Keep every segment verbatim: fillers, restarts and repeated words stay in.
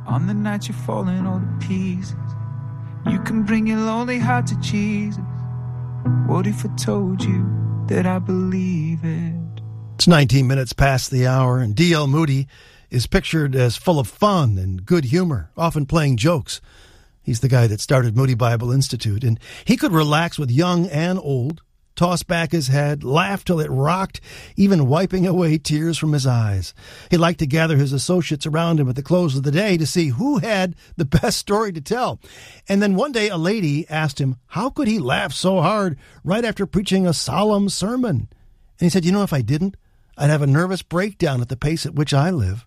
On the night you're falling all to pieces, you can bring your lonely heart to Jesus. What if I told you that I believe it? It's nineteen minutes past the hour, and D L Moody is pictured as full of fun and good humor, often playing jokes. He's the guy that started Moody Bible Institute, and he could relax with young and old, toss back his head, laugh till it rocked, even wiping away tears from his eyes. He liked to gather his associates around him at the close of the day to see who had the best story to tell. And then one day a lady asked him, how could he laugh so hard right after preaching a solemn sermon? And he said, you know, if I didn't, I'd have a nervous breakdown at the pace at which I live.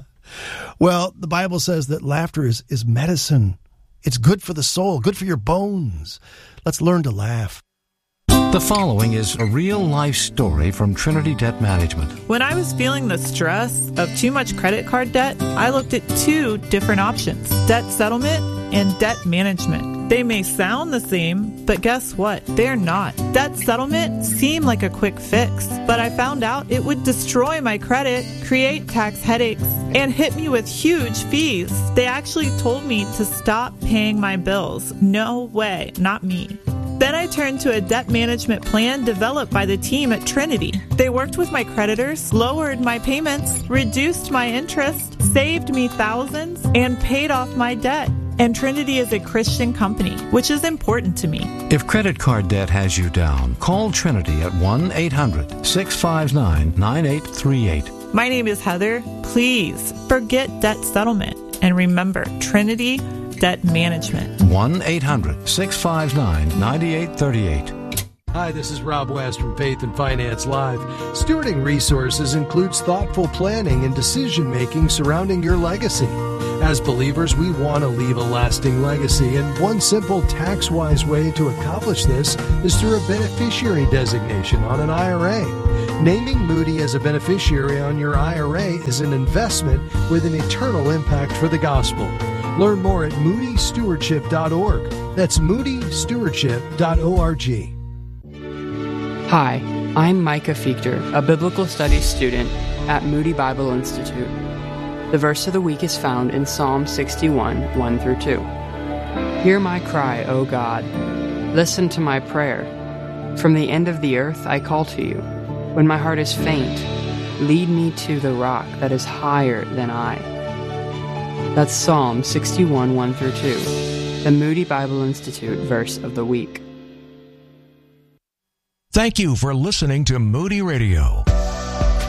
Well, the Bible says that laughter is, is medicine. It's good for the soul, good for your bones. Let's learn to laugh. The following is a real-life story from Trinity Debt Management. When I was feeling the stress of too much credit card debt, I looked at two different options, debt settlement and debt management. They may sound the same, but guess what? They're not. Debt settlement seemed like a quick fix, but I found out it would destroy my credit, create tax headaches, and hit me with huge fees. They actually told me to stop paying my bills. No way, not me. Then I turned to a debt management plan developed by the team at Trinity. They worked with my creditors, lowered my payments, reduced my interest, saved me thousands, and paid off my debt. And Trinity is a Christian company, which is important to me. If credit card debt has you down, call Trinity at one eight hundred six five nine nine eight three eight. My name is Heather. Please forget debt settlement and remember Trinity Debt Management. one eight hundred six five nine nine eight three eight. Hi, this is Rob West from Faith and Finance Live. Stewarding resources includes thoughtful planning and decision-making surrounding your legacy. As believers, we want to leave a lasting legacy, and one simple tax-wise way to accomplish this is through a beneficiary designation on an I R A. Naming Moody as a beneficiary on your I R A is an investment with an eternal impact for the gospel. Learn more at moody stewardship dot org. That's moody stewardship dot org. Hi, I'm Micah Fichter, a biblical studies student at Moody Bible Institute. The verse of the week is found in Psalm sixty-one, one through two. Hear my cry, O God. Listen to my prayer. From the end of the earth I call to you. When my heart is faint, lead me to the rock that is higher than I. That's Psalm sixty-one, one through two, the Moody Bible Institute verse of the week. Thank you for listening to Moody Radio.